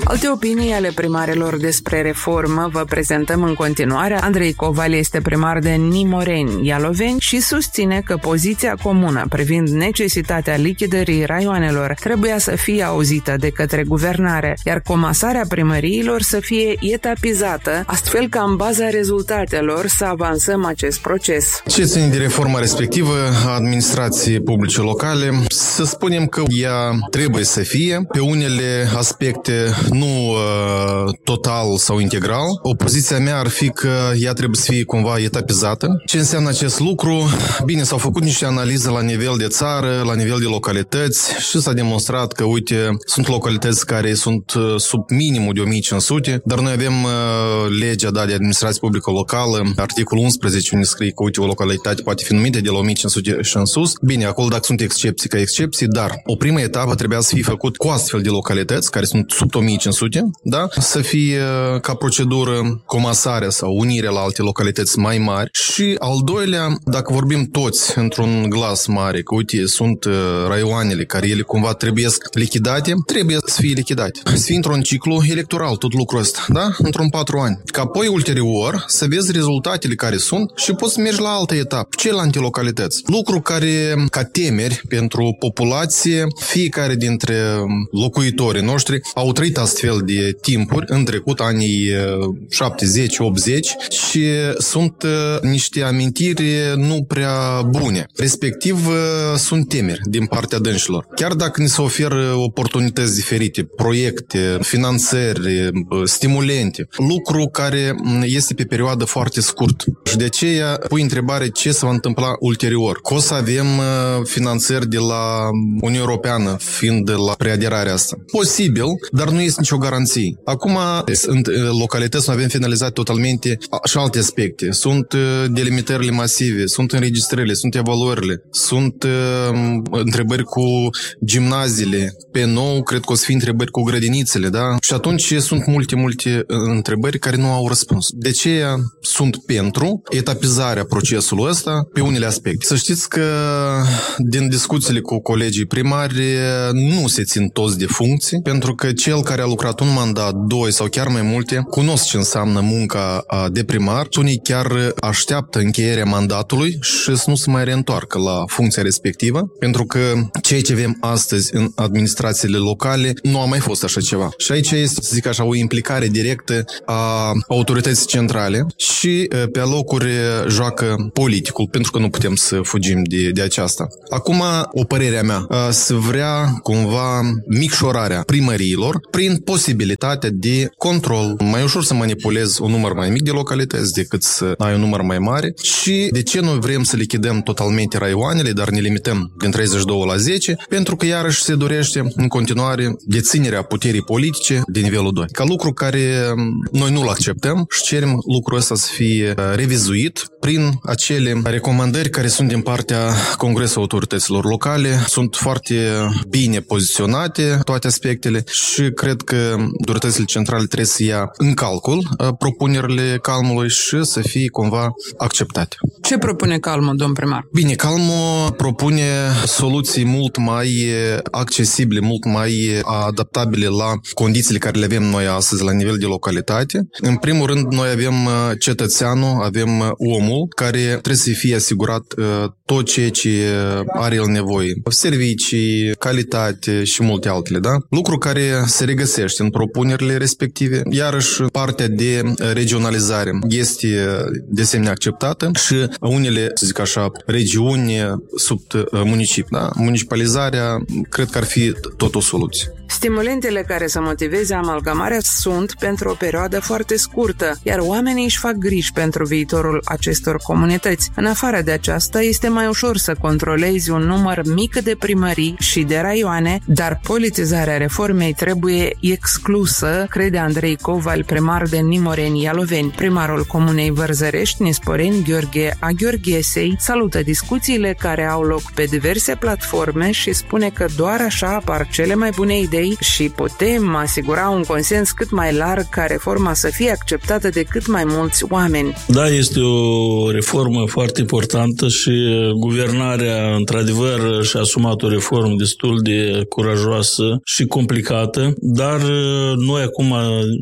Alte opinii ale primarilor despre reformă vă prezentăm în continuare. Andrei Coval este primar de Nimoreni, Ialoveni și susține că poziția comună privind necesitatea lichidării raioanelor trebuia să fie auzită de către guvernare, iar comasarea primăriilor să fie etapizată, astfel ca în baza rezultatelor să avansăm acest proces. Ce ține de reforma respectivă a administrației publice locale, să spunem că ea trebuie să fie, pe unele aspecte nu total sau integral. Opoziția mea ar fi că ea trebuie să fie cumva etapizată. Ce înseamnă acest lucru? Bine, s-au făcut niște analize la nivel de țară, la nivel de localități și s-a demonstrat că, uite, sunt localități care sunt sub minimul de 1500, dar noi avem legea de administrație publică locală, articolul 11, unde scrie că, uite, o localitate poate fi numită de la 1500 și în sus. Bine, acolo dacă sunt excepții, ca excepții, dar o primă etapă trebuia să fie făcut cu astfel de localități care sunt sub 1500, da? Să fie ca procedură comasarea sau unirea la alte localități mai mari. Și al doilea, dacă vorbim toți într-un glas mare, că uite, sunt raioanele care ele cumva trebuie lichidate, trebuie să fie lichidate. Să fie într-un ciclu electoral tot lucrul ăsta, da? Într-un 4 ani. Ca apoi, ulterior, să vezi rezultatele care sunt și poți să mergi la altă etapă, celelalte localități. Lucru care, ca temeri pentru populație, fiecare dintre locuitorii noștri au trăit astfel de timpuri în trecut, anii 70-80 și sunt niște amintiri nu prea bune. Respectiv, sunt temeri din partea dânșilor. Chiar dacă ni se oferă oportunități diferite, proiecte, finanțări, stimulente, lucru care este pe perioadă foarte scurt. Și de aceea pui întrebare ce se va întâmpla ulterior. Că o să avem finanțări de la Uniunea Europeană, fiind la preaderarea asta. Posibil, dar nu este nicio garanție. Acum, în localități nu avem finalizat totalmente și alte aspecte. Sunt delimitările masive, sunt înregistrările, sunt evaluările, sunt întrebări cu gimnaziile. Pe nou, cred că o să fie întrebări cu grădinițele, da? Și atunci sunt multe întrebări care nu au răspuns. De aceea sunt pentru etapizarea procesului ăsta pe unele aspecte. Să știți că din discuțiile cu colegii primari nu se țin toți de funcții, pentru că cel care a lucrat un mandat, 2 sau chiar mai multe, cunosc ce înseamnă munca de primar. Unii chiar așteaptă încheierea mandatului și să nu se mai reîntoarcă la funcția respectivă, pentru că ceea ce avem astăzi în administrațiile locale nu a mai fost așa ceva. Și aici este, să zic așa, o implicare directă a autorității centrale și pe alocuri joacă politicul, pentru că nu putem să fugim de aceasta. Acum, o părerea mea, se vrea cumva micșorarea primăriilor prin posibilitatea de control. Mai ușor să manipulezi un număr mai mic de localități decât să ai un număr mai mare. Și de ce noi vrem să lichidăm totalmente raioanele, dar ne limităm din 32 la 10? Pentru că iarăși se dorește în continuare deținerea puterii politice de nivelul 2. Ca lucru care noi nu-l acceptăm și cerem lucrul ăsta să fie revizuit prin acele recomandări care sunt din partea Congresului Autorităților Locale. Sunt foarte bine poziționate toate aspectele și cred că autoritățile centrale trebuie să ia în calcul propunerile Calmului și să fie cumva acceptate. Ce propune Calmul, domn primar? Bine, Calmul propune soluții mult mai accesibile, mult mai adaptabile la condițiile care le avem noi astăzi la nivel de localitate. În primul rând, noi avem cetățeanul, avem omul care trebuie să fie asigurat tot ceea ce are el nevoie. Servicii, calitate și multe altele, da? Lucru care se regăsește în propunerile respective. Iarăși, partea de regionalizare este de asemenea acceptată și unele, să zic așa, regiuni sub municipii, da? Municipalizarea cred că ar fi tot o soluție. Stimulentele care să motiveze amalgamarea sunt pentru o perioadă foarte scurtă, iar oamenii își fac griji pentru viitorul acestor comunități. În afară de aceasta, este mai ușor să controlezi un număr mic de primării și de raioane, dar politizarea reformei trebuie exclusă, crede Andrei Coval, primar de Nimoreni, Ialoveni. Primarul comunei Vărzărești, Nisporeni, Gheorghe Agheorghesei, salută discuțiile care au loc pe diverse platforme și spune că doar așa apar cele mai bune idei noi și putem asigura un consens cât mai larg ca reforma să fie acceptată de cât mai mulți oameni. Da, este o reformă foarte importantă și guvernarea, într-adevăr, și-a asumat o reformă destul de curajoasă și complicată, dar noi acum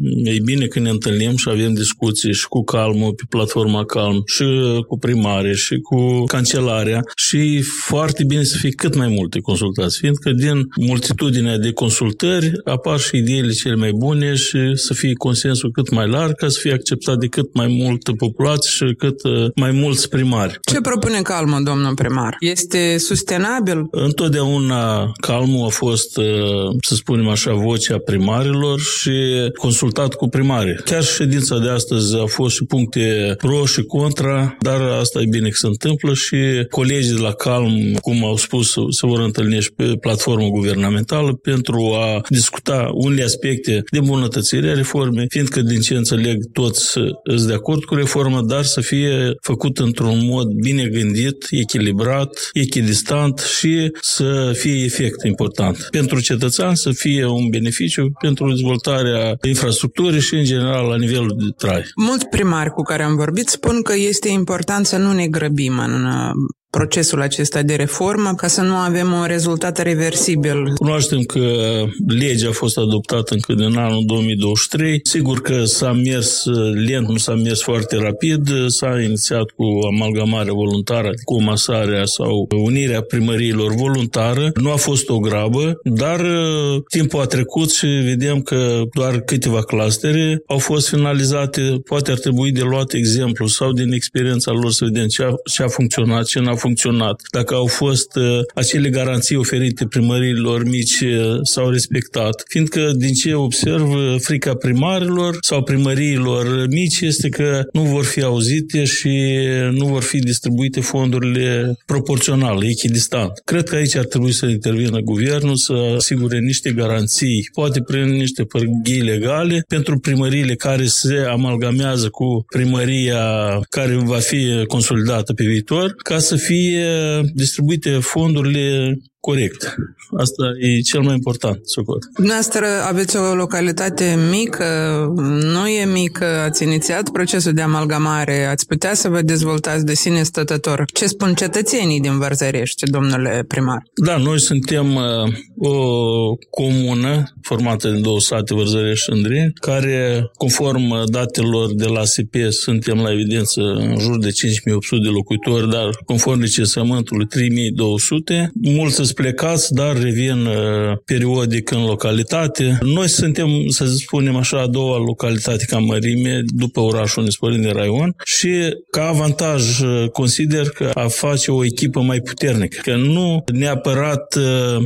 e bine că ne întâlnim și avem discuții și cu Calmul, pe platforma Calm, și cu primare, și cu cancelarea și foarte bine să fie cât mai multe consultații, fiindcă din multitudinea de consultări apar și ideile cele mai bune și să fie consensul cât mai larg ca să fie acceptat de cât mai multă populație și cât mai mulți primari. Ce propune Calmul, domnul primar? Este sustenabil? Întotdeauna Calmul a fost, să spunem așa, vocea primarilor și consultat cu primarii. Chiar ședința de astăzi a fost și puncte pro și contra, dar asta e bine că se întâmplă și colegii de la Calm, cum au spus, se vor întâlni și pe platformă guvernamentală pentru a discuta unele aspecte de îmbunătățire a reformei, fiindcă din ce înțeleg toți sunt de acord cu reforma, dar să fie făcut într-un mod bine gândit, echilibrat, echidistant și să fie efect important. Pentru cetățean să fie un beneficiu pentru dezvoltarea infrastructurii și în general la nivelul de trai. Mulți primari cu care am vorbit spun că este important să nu ne grăbim în procesul acesta de reformă ca să nu avem un rezultat reversibil. Cunoaștem că legea a fost adoptată încă din anul 2023. Sigur că s-a mers lent, nu s-a mers foarte rapid. S-a inițiat cu amalgamarea voluntară, cu masarea sau unirea primăriilor voluntară. Nu a fost o grabă, dar timpul a trecut și vedem că doar câteva clustere au fost finalizate. Poate ar trebui de luat exemplu sau din experiența lor să vedem ce a funcționat, ce n-a funcționat. Dacă au fost acele garanții oferite primăriilor mici s-au respectat. Fiindcă din ce observ, frica primarilor sau primăriilor mici este că nu vor fi auzite și nu vor fi distribuite fondurile proporțional, echidistant. Cred că aici ar trebui să intervină guvernul, să asigure niște garanții, poate prin niște pârghii legale pentru primăriile care se amalgamează cu primăria care va fi consolidată pe viitor, ca să fie distribuite fondurile corect. Asta e cel mai important, socot. Dumneavoastră aveți o localitate mică, nu e mică, ați inițiat procesul de amalgamare, ați putea să vă dezvoltați de sine stătător. Ce spun cetățenii din Vărzărești, domnule primar? Da, noi suntem o comună formată din 2 sate, Vărzărești și Îndreni, care, conform datelor de la SP, suntem la evidență în jur de 5.800 de locuitori, dar conform recensământului 3.200. Mulți sunt plecați, dar revin periodic în localitate. Noi suntem, să spunem așa, a doua localitate ca mărime după orașul Nespărin din raion și ca avantaj consider că a face o echipă mai puternică, că nu neapărat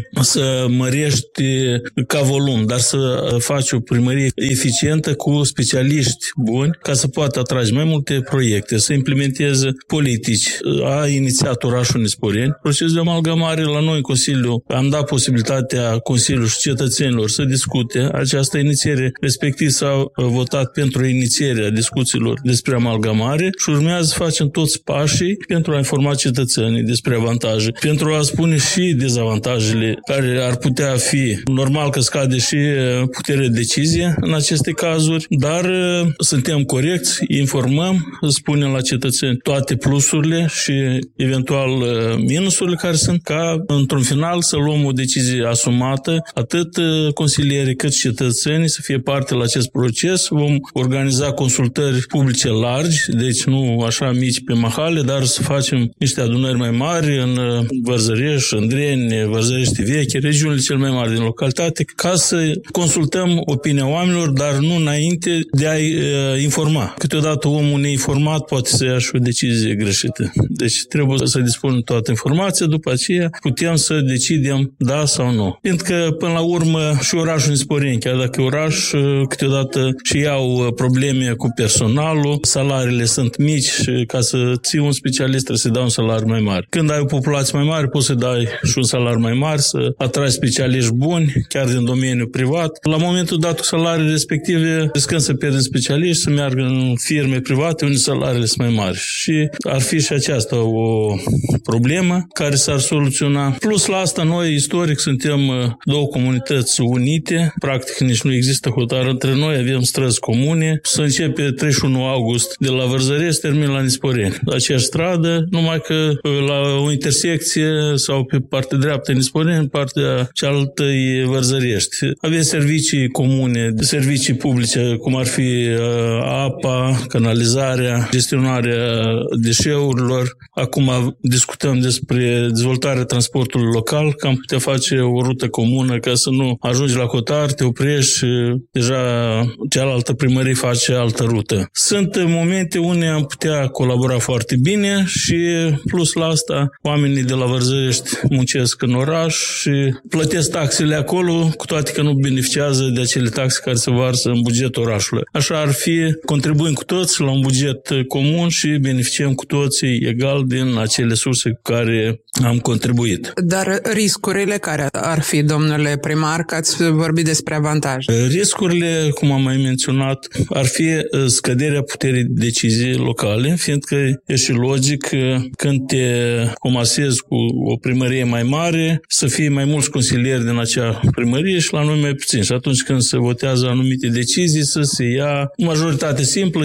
să mărești ca volum, dar să faci o primărie eficientă cu specialiști buni ca să poată atrage mai multe proiecte, să implementeze politici. A inițiat orașul Nespărin procesul de amalgamare la noi în Consiliu. Am dat posibilitatea Consiliului și cetățenilor să discute această inițiere, respectiv s-a votat pentru inițierea discuțiilor despre amalgamare și urmează să facem toți pașii pentru a informa cetățenii despre avantaje, pentru a spune și dezavantajele care ar putea fi. Normal că scade și puterea de decizie în aceste cazuri, dar suntem corecți, informăm, spunem la cetățeni toate plusurile și eventual minusurile care sunt, ca într-un final să luăm o decizie asumată, atât consilierii cât și cetățenii să fie parte la acest proces. Vom organiza consultări publice largi, deci nu așa mici pe mahale, dar să facem niște adunări mai mari în Vărzărești, Îndreni, Vărzărești Veche, regiunile cele mai mari din localitate, ca să consultăm opinia oamenilor, dar nu înainte de a informa. Câteodată omul neinformat poate să ia și o decizie greșită. Deci trebuie să dispunem toată informația, după aceea putem să decidem da sau nu. Pentru că, până la urmă, și orașul Nespărin, chiar dacă oraș, câteodată și au probleme cu personalul, salariile sunt mici și ca să ții un specialist trebuie să dai un salariu mai mare. Când ai o populație mai mare, poți să dai și un salariu mai mare, să atragi specialiști buni, chiar din domeniul privat. La momentul dat cu salariile respective, riscăm să pierdem specialiști, să meargă în firme private unde salariile sunt mai mari. Și ar fi și aceasta o problemă care s-ar soluționa. Plus Plus la asta, noi istoric suntem două comunități unite, practic nici nu există hotar între noi, avem străzi comune. Să începe 31 august de la Vărzărești, termin la Nisporeni. La aceeași stradă, numai că la o intersecție sau pe partea dreaptă Nisporeni, partea cealaltă e Vărzărești. Avem servicii comune, servicii publice, cum ar fi apa, canalizarea, gestionarea deșeurilor. Acum discutăm despre dezvoltarea transportului local, că am putea face o rută comună ca să nu ajungi la hotar, te oprești și deja cealaltă primărie face altă rută. Sunt momente unde am putea colabora foarte bine și plus la asta oamenii de la Vărzărești muncesc în oraș și plătesc taxele acolo, cu toate că nu beneficiază de acele taxe care se varsă în bugetul orașului. Așa ar fi, contribuim cu toți la un buget comun și beneficiem cu toții egal din acele surse cu care am contribuit. Dar riscurile care ar fi, domnule primar, că ați vorbit despre avantaje? Riscurile, cum am mai menționat, ar fi scăderea puterii decizii locale, fiindcă e și logic când te comasezi cu o primărie mai mare, să fie mai mulți consilieri din acea primărie și la noi mai puțin. Și atunci când se votează anumite decizii, să se ia majoritate simplă,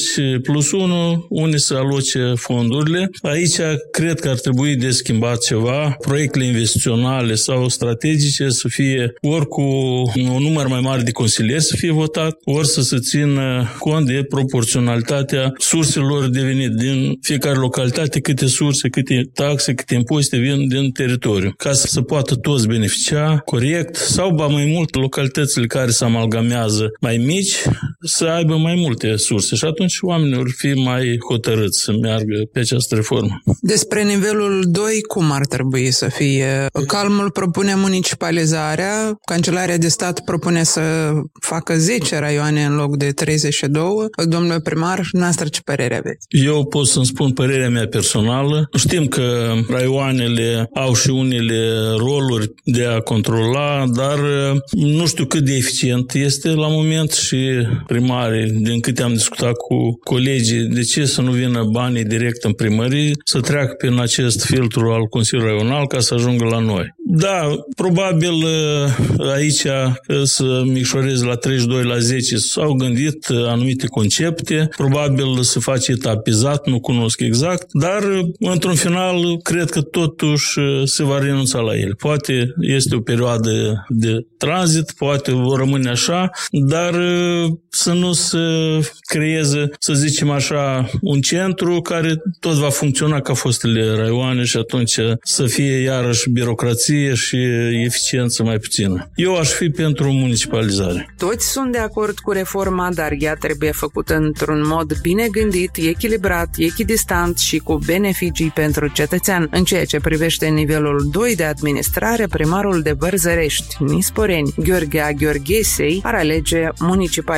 50+1, unde să aloce fondurile. Aici cred că ar trebui de schimbat ceva, proiectele investiționale sau strategice să fie ori cu un număr mai mare de consilieri să fie votat, ori să se țină cont de proporționalitatea surselor de venit din fiecare localitate, câte surse, câte taxe, câte impozite vin din teritoriu, ca să se poată toți beneficia corect sau, ba mai mult, localitățile care se amalgamează mai mici să aibă mai multe surse și atunci oamenii vor fi mai hotărâți să meargă pe această reformă. Despre nivelul 2, cum ar trebui să fie? Calmul propune municipalizarea, Cancelarea de Stat propune să facă 10 raioane în loc de 32. Domnule primar, noastră ce părere aveți? Eu pot să-mi spun părerea mea personală. Știm că raioanele au și unele roluri de a controla, dar nu știu cât de eficient este la moment și primarii, din câte am discutat cu colegii, de ce să nu vină banii direct în primărie, să treacă prin acest filtru al Consiliului Raional ca să ajungă la noi. Da, probabil aici să micșoreze la 32 la 10 s-au gândit anumite concepte, probabil se face etapizat, nu cunosc exact, dar într-un final cred că totuși se va renunța la el. Poate este o perioadă de tranzit, poate vor rămâne așa, dar să nu se creeze, să zicem așa, un centru care tot va funcționa ca fostele raioane și atunci să fie iarăși birocrație și eficiență mai puțină. Eu aș fi pentru municipalizare. Toți sunt de acord cu reforma, dar ea trebuie făcută într-un mod bine gândit, echilibrat, echidistant și cu beneficii pentru cetățean. În ceea ce privește nivelul 2 de administrare, primarul de Vărzărești, Nisporeni, Gheorghe Gheorghesei, ar alege municipalizarea